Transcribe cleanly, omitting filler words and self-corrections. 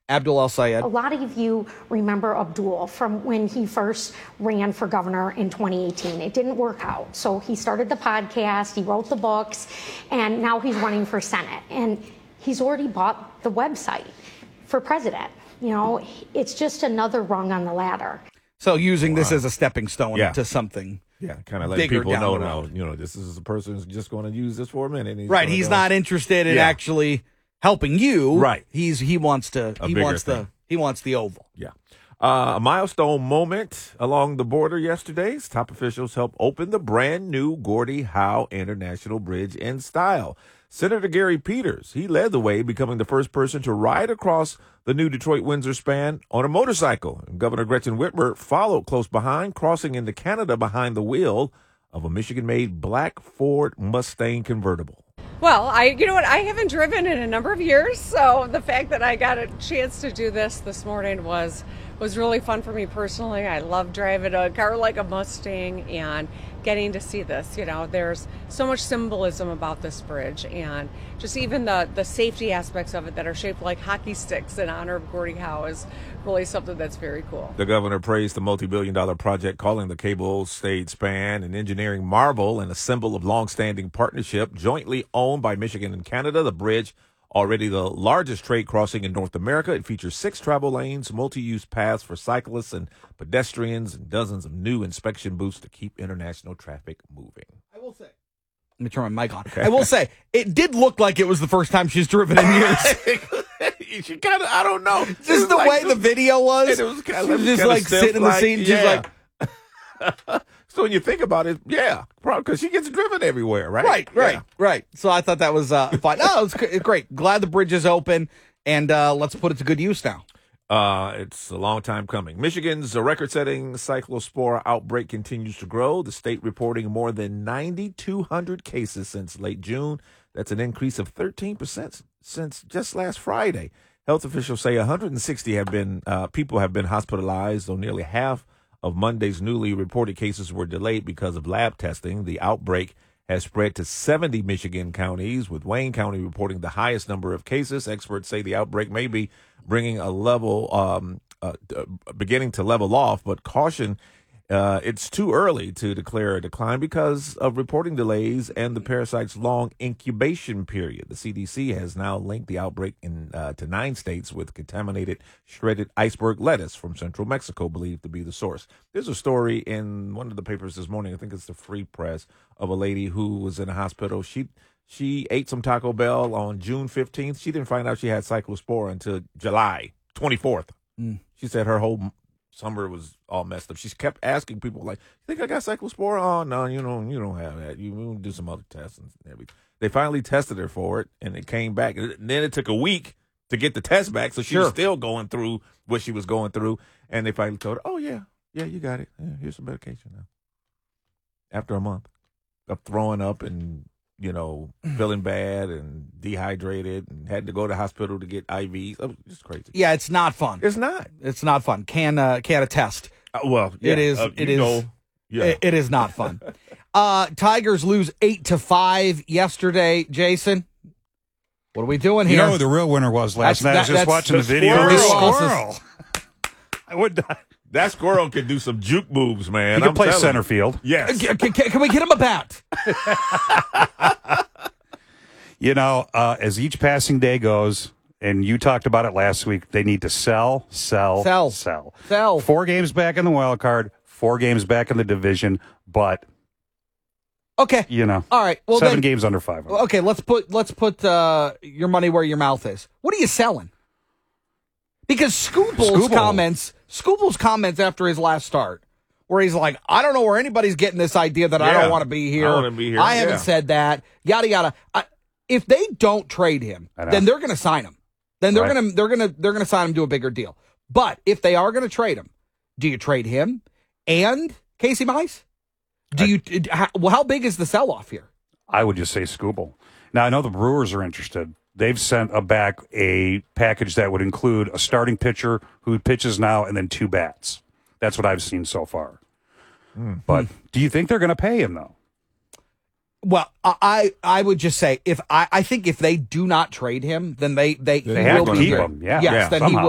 Abdul El-Sayed. A lot of you remember Abdul from when he first ran for governor in 2018. It didn't work out. So he started the podcast, he wrote the books, and now he's running for Senate. And he's already bought the website for president. It's just another rung on the ladder. So using this as a stepping stone to something. Yeah, kind of letting people know now, this is a person who's just going to use this for a minute. He's not interested in actually helping you. Right. He wants the oval. Yeah. A milestone moment along the border yesterday. Top officials helped open the brand new Gordie Howe International Bridge in style. Senator Gary Peters, he led the way, becoming the first person to ride across the new Detroit-Windsor span on a motorcycle. And Governor Gretchen Whitmer followed close behind, crossing into Canada behind the wheel of a Michigan-made black Ford Mustang convertible. Well, I haven't driven in a number of years, so the fact that I got a chance to do this morning was really fun for me personally. I love driving a car like a Mustang and getting to see this. There's so much symbolism about this bridge, and just even the safety aspects of it that are shaped like hockey sticks in honor of Gordie Howe is really something that's very cool. The governor praised the multi-billion-dollar project, calling the cable-stayed span an engineering marvel and a symbol of long-standing partnership jointly owned by Michigan and Canada. The bridge, already the largest trade crossing in North America, it features 6 travel lanes, multi-use paths for cyclists and pedestrians, and dozens of new inspection booths to keep international traffic moving. I will say, let me turn my mic on. Okay. I will say, it did look like it was the first time she's driven in years. She kind of, I don't know. Just the way the video was. It was kind of, she was just like sitting in the seat. She's like. So when you think about it, probably because she gets driven everywhere, right? Right. So I thought that was fun. No, it's great. Glad the bridge is open, and let's put it to good use now. It's a long time coming. Michigan's record-setting cyclospora outbreak continues to grow. The state reporting more than 9,200 cases since late June. That's an increase of 13% since just last Friday. Health officials say 160 people have been hospitalized, though nearly half of Monday's newly reported cases were delayed because of lab testing. The outbreak has spread to 70 Michigan counties, with Wayne County reporting the highest number of cases. Experts say the outbreak may be beginning to level off, but caution it's too early to declare a decline because of reporting delays and the parasite's long incubation period. The CDC has now linked the outbreak to 9 states with contaminated shredded iceberg lettuce from central Mexico, believed to be the source. There's a story in one of the papers this morning, I think it's the Free Press, of a lady who was in a hospital. She ate some Taco Bell on June 15th. She didn't find out she had cyclospora until July 24th. She said her whole summer was all messed up. She kept asking people, like, you think I got cyclospora? Oh, no, you don't have that. You do some other tests and everything. They finally tested her for it, and it came back. And then it took a week to get the test back, so she was still going through what she was going through. And they finally told her, oh, yeah, you got it. Yeah, here's some medication now. After a month of throwing up and, feeling bad and dehydrated and had to go to the hospital to get IVs. It was just crazy. Yeah, it's not fun. It's not. It's not fun. Can attest. It is. It is not fun. Tigers lose 8-5 yesterday. Jason, what are we doing here? You know who the real winner was last night? I was just watching the video. Squirrel. I would not. That squirrel can do some juke moves, man. He can play center field. Yes. Can we get him a bat? As each passing day goes, and you talked about it last week, they need to sell. 4 games back in the wild card, 4 games back in the division, but okay, all right. Well, 7 games under 500. Okay, let's put your money where your mouth is. What are you selling? Because Skubal's comments after his last start, where he's like, I don't know where anybody's getting this idea that I don't want to be here. I want to be here. I haven't said that. Yada yada. If they don't trade him, then they're going to sign him. Then they're gonna sign him to a bigger deal. But if they are going to trade him, do you trade him and Casey Mize? How big is the sell off here? I would just say Skubal. Now I know the Brewers are interested. They've sent back a package that would include a starting pitcher who pitches now and then 2 bats. That's what I've seen so far. But do you think they're going to pay him, though? Well, I would just say I think if they do not trade him, then they have to keep him. Yeah, yes, then he will.